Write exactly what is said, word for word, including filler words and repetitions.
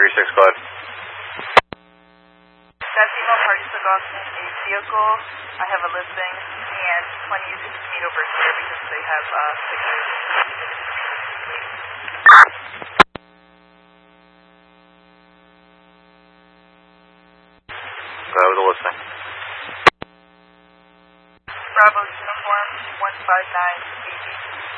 three six, go ahead. That female party took off in a vehicle. I have a listing, and twenty to sixteen over here because they have uh, stickers. Go ahead with the listing. Bravo uniform one five nine eighty.